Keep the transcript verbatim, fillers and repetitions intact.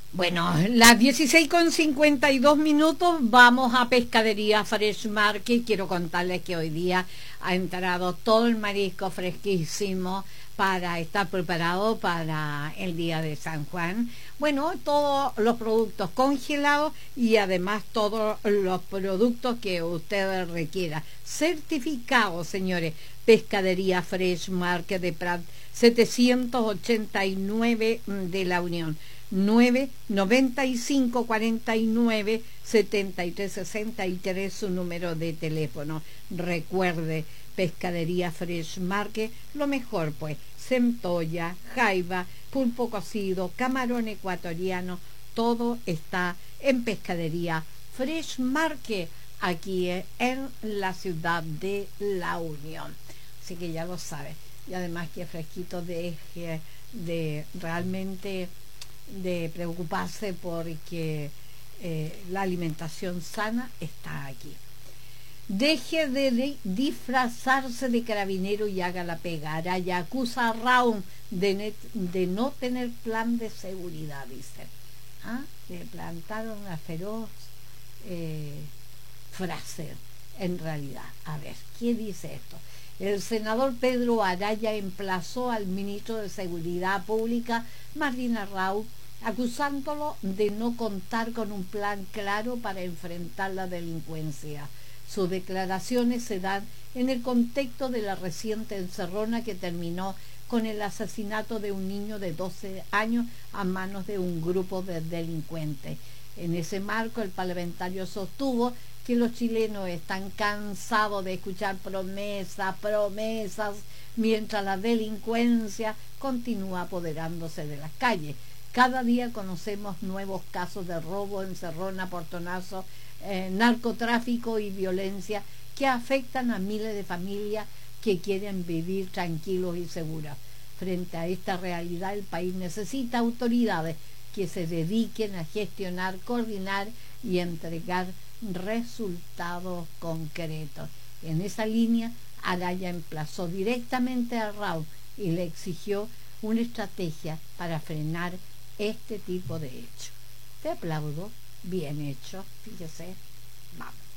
Bueno, las dieciséis con cincuenta y dos minutos, vamos a Pescadería Fresh Market. Quiero contarles que hoy día ha entrado todo el marisco fresquísimo para estar preparado para el día de San Juan. Bueno, todos los productos congelados y además todos los productos que ustedes requieran. Certificados, señores. Pescadería Fresh Market de Prat setecientos ochenta y nueve de la Unión. nueve noventa y cinco cuarenta y nueve setenta y tres sesenta y tres su número de teléfono. Recuerde, Pescadería Fresh Market, lo mejor pues, centolla, jaiba, pulpo cocido, camarón ecuatoriano, todo está en Pescadería Fresh Market, aquí en la ciudad de La Unión. Así que ya lo sabe. Y además que fresquito de, de realmente de preocuparse porque eh, la alimentación sana está aquí. Deje de, de disfrazarse de carabinero y haga la pega. Araya acusa a Raúl de, net, de no tener plan de seguridad, dice. ¿Ah? Le plantaron una feroz eh, frase en realidad. A ver, ¿qué dice esto? El senador Pedro Araya emplazó al ministro de Seguridad Pública, Martín Raúl, acusándolo de no contar con un plan claro para enfrentar la delincuencia. Sus declaraciones se dan en el contexto de la reciente encerrona que terminó con el asesinato de un niño de doce años a manos de un grupo de delincuentes. En ese marco, el parlamentario sostuvo que los chilenos están cansados de escuchar promesas, promesas, mientras la delincuencia continúa apoderándose de las calles. Cada día conocemos nuevos casos de robo, encerrona, portonazo, eh, narcotráfico y violencia que afectan a miles de familias que quieren vivir tranquilos y seguras. Frente a esta realidad, el país necesita autoridades que se dediquen a gestionar, coordinar y entregar resultados concretos. En esa línea, Araya emplazó directamente a Raúl y le exigió una estrategia para frenar este tipo de hechos. Te aplaudo, bien hecho, fíjese, vamos.